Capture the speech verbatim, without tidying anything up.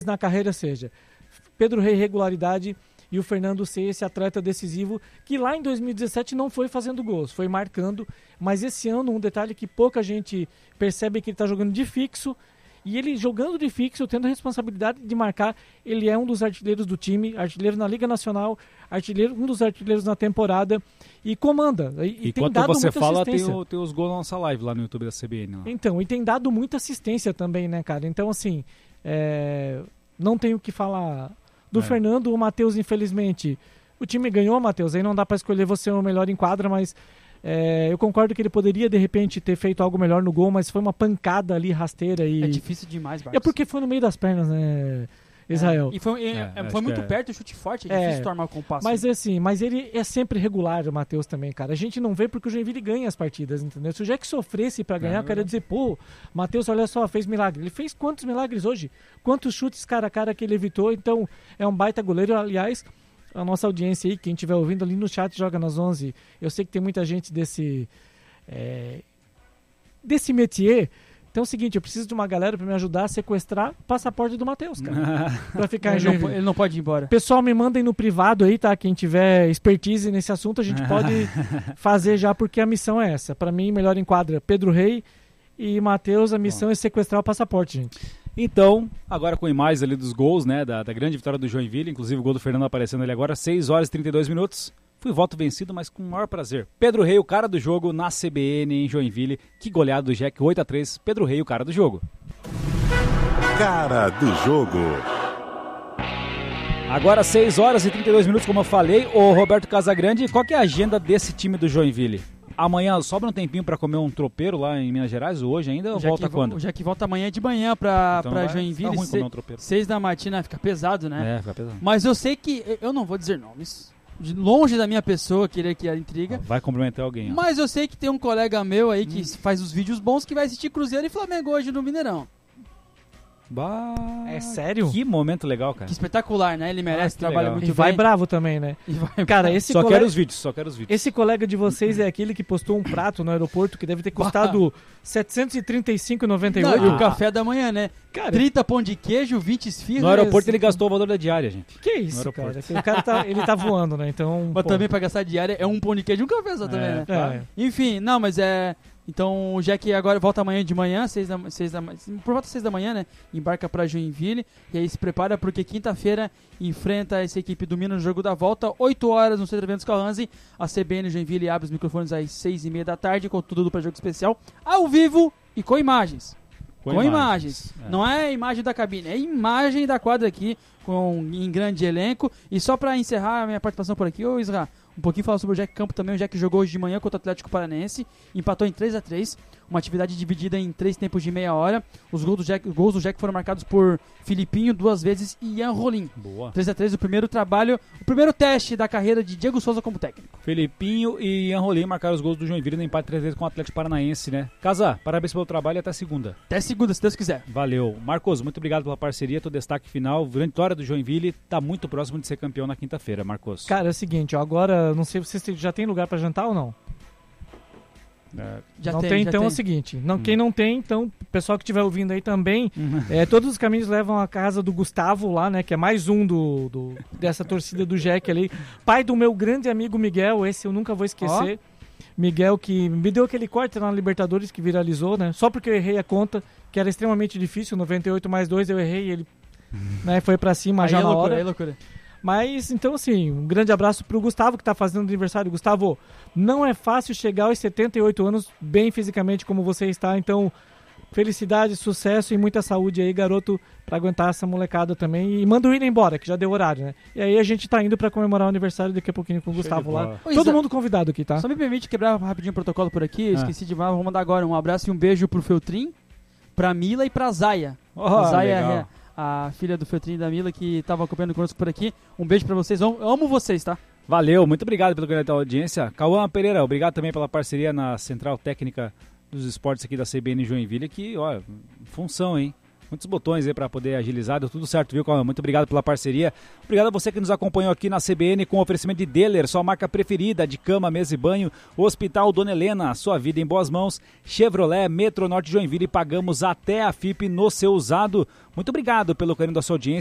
na carreira seja Pedro Rey, regularidade, e o Fernando ser esse atleta decisivo que lá em dois mil e dezessete não foi fazendo gols, foi marcando, mas esse ano um detalhe que pouca gente percebe é que ele está jogando de fixo, e ele jogando de fixo, tendo a responsabilidade de marcar, ele é um dos artilheiros do time, artilheiro na Liga Nacional, artilheiro, um dos artilheiros na temporada, e comanda. E, e tem Enquanto dado você muita fala, tem, assistência. o, tem os gols na nossa live lá no YouTube da C B N. Lá. Então, e tem dado muita assistência também, né, cara? Então, assim, é... não tenho o que falar do É. Fernando. O Matheus, infelizmente, o time ganhou, Matheus, aí não dá pra escolher você o melhor em quadra, mas é, eu concordo que ele poderia, de repente, ter feito algo melhor no gol, mas foi uma pancada ali, rasteira. E... É difícil demais, Barcos. É porque foi no meio das pernas, né, Israel? É. E foi, e- É, é, acho foi muito que é. perto, o chute forte, é, É. difícil tomar com o passo. Mas assim, mas ele é sempre regular, o Matheus também, cara. A gente não vê porque o Joinville ganha as partidas, entendeu? Se o Jack sofresse pra ganhar, É, eu queria dizer, pô, Matheus, olha só, fez milagre. Ele fez quantos milagres hoje? Quantos chutes cara a cara que ele evitou? Então, é um baita goleiro. Aliás, a nossa audiência aí, quem estiver ouvindo ali no chat, joga nas onze. Eu sei que tem muita gente desse... É, desse métier. Então é o seguinte, eu preciso de uma galera pra me ajudar a sequestrar o passaporte do Matheus, cara. Pra ficar em ele, não, po- Joinville. ele não pode ir embora. Pessoal, me mandem no privado aí, tá? Quem tiver expertise nesse assunto, a gente pode fazer já, porque a missão é essa. Pra mim, melhor em quadra, Pedro Rey e Matheus, a missão é sequestrar o passaporte, gente. Então, agora com imagens ali dos gols, né, da, da grande vitória do Joinville, inclusive o gol do Fernando aparecendo ali agora, seis horas e trinta e dois minutos. Fui voto vencido, mas com o maior prazer. Pedro Rey, o cara do jogo na C B N em Joinville. Que goleada do Jack, oito a três. Pedro Rey, o cara do jogo. Cara do jogo. Agora seis horas e trinta e dois minutos, como eu falei. Ô Roberto Casagrande, qual que é a agenda desse time do Joinville? Amanhã sobra um tempinho pra comer um tropeiro lá em Minas Gerais, ou hoje ainda, ou Já volta que, quando? Já que volta amanhã de manhã pra, Então pra vai Joinville, ficar ruim se- comer um tropeiro. seis da matina, fica pesado, né? É, fica pesado. Mas eu sei que, eu não vou dizer nomes, de longe da minha pessoa querer criar intriga, Vai cumprimentar alguém, ó. mas eu sei que tem um colega meu aí que faz os vídeos bons que vai assistir Cruzeiro e Flamengo hoje no Mineirão. Bah, É sério? Que momento legal, cara. Que espetacular, né? Ele merece, Ah, que trabalha legal. muito E vai bem. bravo também, né? E vai Cara, esse Só colega... quero os vídeos, só quero os vídeos. Esse colega de vocês é aquele que postou um prato no aeroporto que deve ter custado setecentos e trinta e cinco reais e noventa e oito Não, e o centavos. café da manhã, né? Cara, trinta pão de queijo, vinte esfirras. No aeroporto ele gastou o valor da diária, gente. que isso, no aeroporto. cara? O cara tá, ele tá voando, né? Então, Mas pô, também pra gastar diária é um pão de queijo e um café só também, né? é. Enfim, não, mas é... Então o Jack agora volta amanhã de manhã, seis da, seis da, por volta das seis da manhã, né? Embarca pra Joinville e aí se prepara porque quinta-feira enfrenta essa equipe do Minas no jogo da volta, oito horas no Centro Eventos Calhanzi. A C B N Joinville abre os microfones às seis e meia da tarde com tudo para jogo especial, ao vivo e com imagens. Com, Com imagens. imagens, é. Não é imagem da cabine, é imagem da quadra aqui, com, em grande elenco. E só pra encerrar a minha participação por aqui, ô Isra, um pouquinho falar sobre o Jack Campo também. O Jack jogou hoje de manhã contra o Atlético Paranaense, empatou em três a três, uma atividade dividida em três tempos de meia hora. Os gols do Jack, os gols do Jack foram marcados por Filipinho duas vezes e Ian Rolim. Boa. três a três, o primeiro trabalho, o primeiro teste da carreira de Diego Souza como técnico. Felipinho e Ian Rolim marcaram os gols do Joinville no empate três a três com o Atlético Paranaense, né? Casa, parabéns pelo trabalho e até segunda. Até segunda, se Deus quiser. Valeu. Marcos, muito obrigado pela parceria, teu destaque final. Grande vitória do Joinville, tá muito próximo de ser campeão na quinta-feira, Marcos. Cara, é o seguinte, ó, agora, não sei se vocês já tem lugar pra jantar ou não? É, Já não tem, tem, já então tem. é o seguinte, não, Hum. quem não tem, então, o pessoal que estiver ouvindo aí também, é, todos os caminhos levam à casa do Gustavo lá, né, que é mais um do, do- dessa torcida do Jack ali, pai do meu grande amigo Miguel, esse eu nunca vou esquecer, Miguel que me deu aquele corte na Libertadores que viralizou, né, só porque eu errei a conta, que era extremamente difícil, noventa e oito mais dois eu errei e ele, né, foi pra cima Aí já é na loucura, hora. aí é loucura. Mas, então, assim, um grande abraço pro Gustavo, que tá fazendo aniversário. Gustavo, não é fácil chegar aos setenta e oito anos bem fisicamente como você está. Então, felicidade, sucesso e muita saúde aí, garoto, pra aguentar essa molecada também. E manda o William embora, que já deu horário, né? E aí a gente tá indo pra comemorar o aniversário daqui a pouquinho com o Show Gustavo de lá. bola. Oi, Todo Isa- mundo convidado aqui, tá? Só me permite quebrar rapidinho o protocolo por aqui, eu Ah. esqueci de vou mandar agora um abraço e um beijo pro Feltrin, pra Mila e pra Zaya. Oh, a Zaya legal. é a filha do Feltrin e da Mila que tava acompanhando conosco por aqui. Um beijo pra vocês, eu amo vocês, tá? Valeu, muito obrigado pela grande audiência. Cauã Pereira, obrigado também pela parceria na Central Técnica dos Esportes aqui da C B N Joinville, que, ó, função, hein? Muitos botões aí para poder agilizar, deu tudo certo, viu, Cauã? Muito obrigado pela parceria. Obrigado a você que nos acompanhou aqui na C B N com o oferecimento de Deller, sua marca preferida de cama, mesa e banho. Hospital Dona Helena, sua vida em boas mãos. Chevrolet, Metronorte Joinville, pagamos até a F I P no seu usado. Muito obrigado pelo carinho da sua audiência.